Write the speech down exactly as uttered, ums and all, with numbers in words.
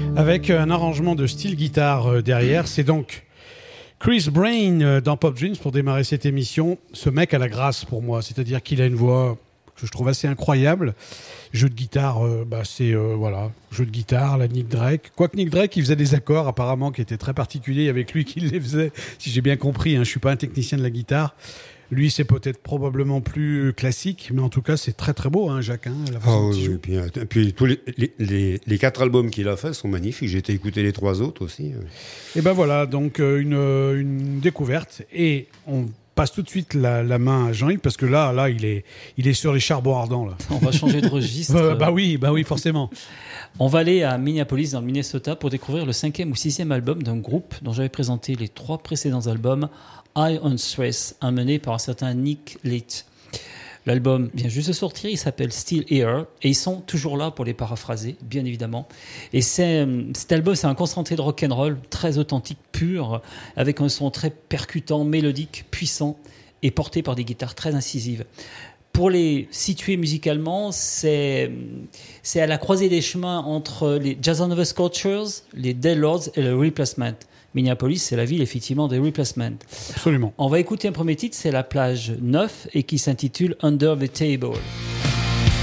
avec un arrangement de style guitare derrière. C'est donc Chris Brain dans Pop Dreams pour démarrer cette émission. Ce mec a la grâce pour moi, c'est-à-dire qu'il a une voix que je trouve assez incroyable. Jeu de guitare, euh, bah c'est euh, voilà, jeu de guitare, la Nick Drake. Quoique Nick Drake, il faisait des accords apparemment qui étaient très particuliers avec lui qu'il les faisait. Si j'ai bien compris, hein, je suis pas un technicien de la guitare. Lui, c'est peut-être probablement plus classique, mais en tout cas, c'est très très beau, hein, Jacques. Hein, la ah oui, oui. Puis, et puis tous les, les, les, les quatre albums qu'il a fait sont magnifiques. J'ai été écouter les trois autres aussi. Et ben voilà, donc euh, une, une découverte. Et on passe tout de suite la, la main à Jean-Yves parce que là, là, il est, il est sur les charbons ardents là. On va changer de registre. bah, bah oui, bah oui, forcément. On va aller à Minneapolis, dans le Minnesota, pour découvrir le cinquième ou sixième album d'un groupe dont j'avais présenté les trois précédents albums, High on Stress, amené par un certain Nick Leith. L'album vient juste de sortir, il s'appelle Still Here, et ils sont toujours là pour les paraphraser, bien évidemment. Et c'est, cet album, c'est un concentré de rock'n'roll, très authentique, pur, avec un son très percutant, mélodique, puissant, et porté par des guitares très incisives. Pour les situer musicalement, c'est, c'est à la croisée des chemins entre les Jazz and Other Cultures, les Dead Lords et le Replacement. Minneapolis, c'est la ville effectivement des Replacement. Absolument. On va écouter un premier titre, c'est la plage neuf et qui s'intitule Under the Table.